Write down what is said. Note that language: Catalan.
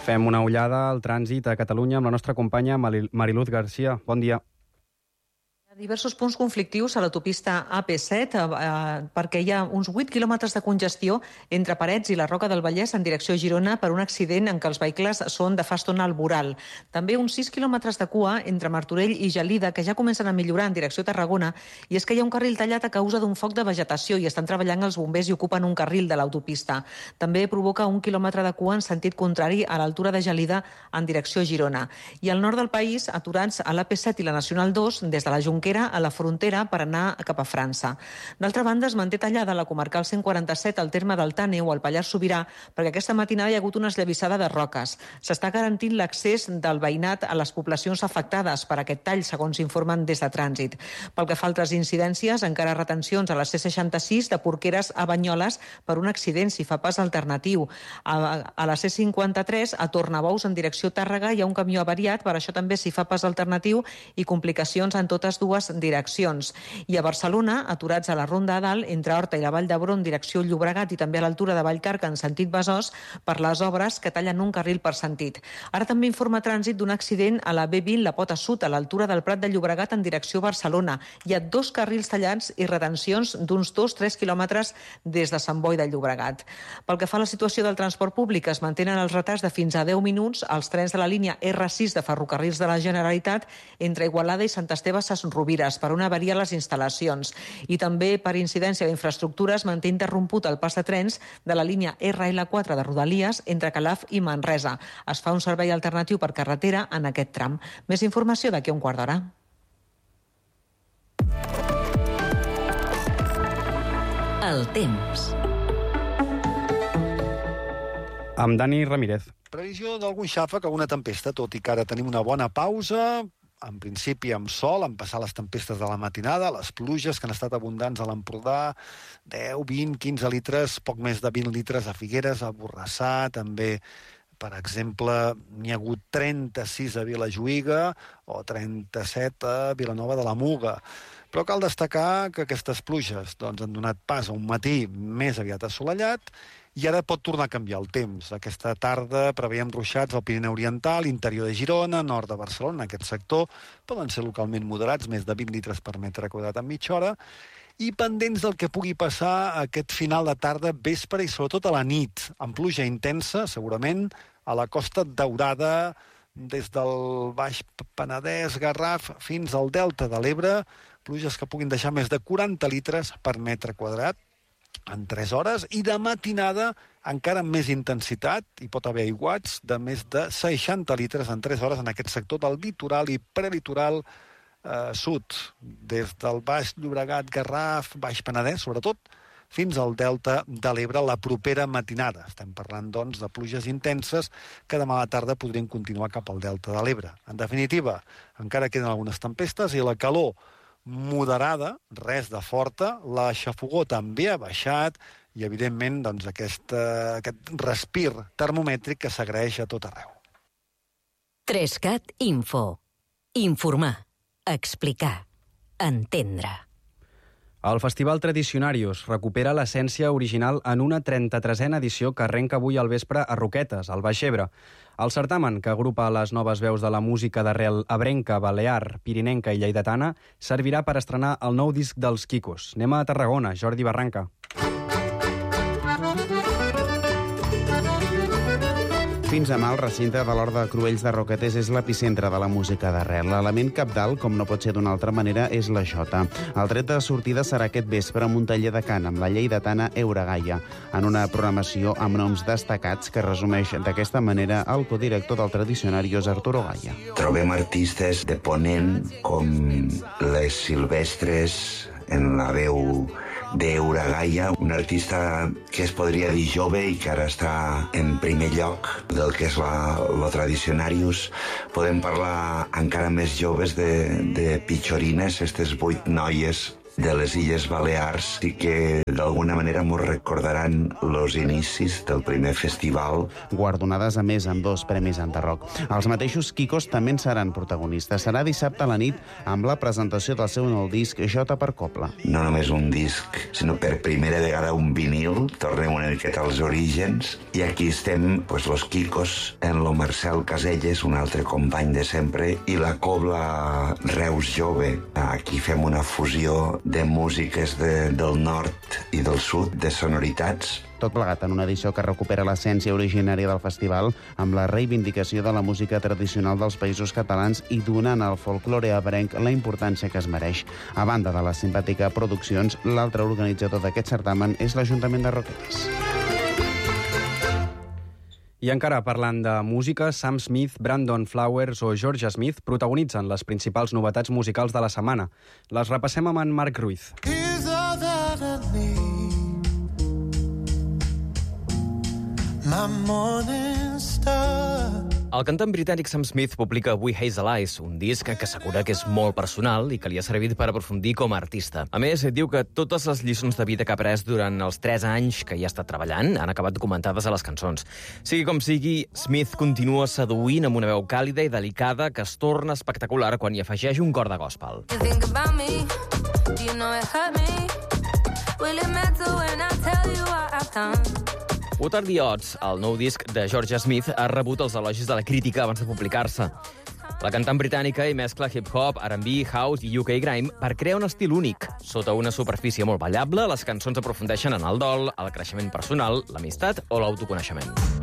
Fem una ullada al trànsit a Catalunya amb la nostra companya Mariluz Garcia. Bon dia. Diversos punts conflictius a l'autopista AP7 perquè hi ha uns 8 quilòmetres de congestió entre Parets i la Roca del Vallès en direcció a Girona per un accident en què els vehicles són de fa estona al voral. També uns 6 quilòmetres de cua entre Martorell i Gelida que ja comencen a millorar en direcció a Tarragona, i és que hi ha un carril tallat a causa d'un foc de vegetació i estan treballant els bombers i ocupen un carril de l'autopista. També provoca 1 quilòmetre de cua en sentit contrari a l'altura de Gelida en direcció a Girona. I al nord del país, aturats a l'AP7 i la Nacional 2 des de la Jonquera a la frontera per anar cap a França. D'altra banda, es manté tallada la comarcal 147 al terme del Tàneu al Pallars Sobirà perquè aquesta matinada hi ha hagut una esllavissada de roques. S'està garantint l'accés del veïnat a les poblacions afectades per aquest tall, segons informen des de Trànsit. Pel que fa a altres incidències, encara retencions a la C66 de Porqueres a Banyoles per un accident si fa pas alternatiu. A la C53 a Tornabous en direcció a Tàrrega hi ha un camió avariat, per això també s'hi fa pas alternatiu i complicacions en totes dues direccions. I a Barcelona, aturats a la Ronda a Dalt, entre Horta i la Vall d'Hebron, direcció Llobregat i també a l'altura de Vallcarca en sentit Besòs, per les obres que tallen un carril per sentit. Ara també informa Trànsit d'un accident a la B20, la Pota Sud, a l'altura del Prat de Llobregat en direcció a Barcelona. Hi ha 2 carrils tallats i retencions d'uns 2-3 quilòmetres des de Sant Boi de Llobregat. Pel que fa a la situació del transport públic, es mantenen els retards de fins a 10 minuts als trens de la línia R6 de Ferrocarrils de la Generalitat entre Igualada i Sant Esteve Sesrovires per una avaria a les instal·lacions. I també per incidència d'infraestructures manté interromput el pas de trens de la línia RL4 de Rodalies entre Calaf i Manresa. Es fa un servei alternatiu per carretera en aquest tram. Més informació d'aquí a un quart d'hora. El temps. Amb Dani Ramírez. Previsió d'algun xàfec, alguna tempesta, tot i que ara tenim una bona pausa. En principi amb sol, han passat les tempestes de la matinada, les pluges que han estat abundants a l'Empordà, 10, 20, 15 litres, poc més de 20 litres a Figueres, a Borrassà, també, per exemple, n'hi ha hagut 36 a Vilajuïga o 37 a Vilanova de la Muga. Però cal destacar que aquestes pluges han donat pas a un matí més aviat assolellat i ara pot tornar a canviar el temps. Aquesta tarda preveiem ruixats al Pirineu Oriental, interior de Girona, nord de Barcelona. En aquest sector poden ser localment moderats, més de 20 litres per metre quadrat en mitja hora, i pendents del que pugui passar aquest final de tarda, vespre i sobretot a la nit, amb pluja intensa, segurament, a la Costa Daurada, des del Baix Penedès, Garraf, fins al Delta de l'Ebre, pluges que puguin deixar més de 40 litres per metre quadrat en 3 hores, i de matinada encara amb més intensitat, hi pot haver aiguats de més de 60 litres en 3 hores en aquest sector del litoral i prelitoral sud, des del Baix Llobregat, Garraf, Baix Penedès, sobretot, fins al Delta de l'Ebre la propera matinada. Estem parlant, doncs, de pluges intenses que demà a la tarda podrien continuar cap al Delta de l'Ebre. En definitiva, encara queden algunes tempestes i la calor moderada, res de forta, la xafogó també ha baixat i, evidentment, doncs, aquest respir termomètric que s'agraeix a tot arreu. 3CAT Info. Informar, explicar, entendre. El Festival Tradicionarius recupera l'essència original en una 33a edició que arrenca avui al vespre a Roquetes, al Baix Ebre. El certamen, que agrupa les noves veus de la música d'arrel ebrenca, balear, pirinenca i lleidatana, servirà per estrenar el nou disc dels Quicos. Anem a Tarragona, Jordi Barranca. Fins demà, el recinte de l'Hort de Cruells de Roquetes és l'epicentre de la música d'arrel. L'element cabdal, com no pot ser d'una altra manera, és la xota. El tret de sortida serà aquest vespre amb un taller de cant amb la lleidatana Euragaia, en una programació amb noms destacats que resumeix d'aquesta manera el codirector del Tradicionarius, Arturo Gaia. Trobem artistes de ponent com les Silvestres en la veu d'Euragaia, un artista que es podria dir jove i que ara està en primer lloc del que és lo Tradicionarius. Podem parlar encara més joves de Pichorines, aquestes 8 noies de les Illes Balears i que d'alguna manera ens recordaran els inicis del primer festival. Guardonades, a més, amb 2 premis Enderrock. Els mateixos Kikos també en seran protagonistes. Serà dissabte a la nit amb la presentació del seu nou disc Jota per Cobla. No només un disc, sinó per primera vegada un vinil. Tornem una miqueta als orígens. I aquí estem, los Kikos, en lo Marcel Caselles, un altre company de sempre, i la Cobla Reus Jove. Aquí fem una fusió de músiques del nord i del sud, de sonoritats. Tot plegat en una edició que recupera l'essència originària del festival amb la reivindicació de la música tradicional dels països catalans i donant al folklore ebrenc la importància que es mereix. A banda de les simpàtiques produccions, l'altre organitzador d'aquest certamen és l'Ajuntament de Roquetes. I encara parlant de música, Sam Smith, Brandon Flowers o Georgia Smith protagonitzen les principals novetats musicals de la setmana. Les repassem amb en Marc Ruiz. El cantant britànic Sam Smith publica avui Hazel Eyes, un disc que assegura que és molt personal i que li ha servit per aprofundir com a artista. A més, diu que totes les lliçons de vida que ha après durant els 3 anys que hi ha estat treballant han acabat documentades a les cançons. Sigui com sigui, Smith continua seduint amb una veu càlida i delicada que es torna espectacular quan hi afegeix un cor de gospel. What Are the Odds, el nou disc de Georgia Smith, ha rebut els elogis de la crítica abans de publicar-se. La cantant britànica hi mescla hip-hop, R&B, house i UK grime per crear un estil únic. Sota una superfície molt ballable, les cançons aprofundeixen en el dol, el creixement personal, l'amistat o l'autoconeixement.